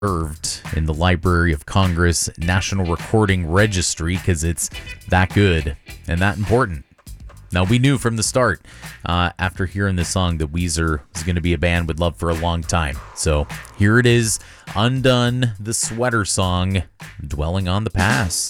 preserved in the Library of Congress National Recording Registry because it's that good and that important. Now, we knew from the start, after hearing this song, that Weezer was going to be a band we'd love for a long time. So here it is, Undone, the Sweater Song, Dwelling on the Past.